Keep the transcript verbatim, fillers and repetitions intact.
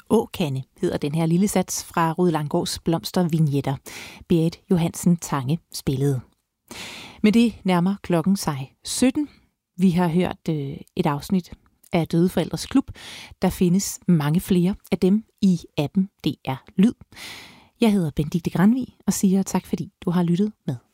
Åkande hedder den her lille sats fra Rude Langgaards Blomstervignetter. Berit Johansen Tange spillede. Med det nærmer klokken sig sytten. Vi har hørt øh, et afsnit af Døde Forældres Klub. Der findes mange flere af dem i appen D R Lyd. Jeg hedder Benedikte Granvig og siger tak, fordi du har lyttet med.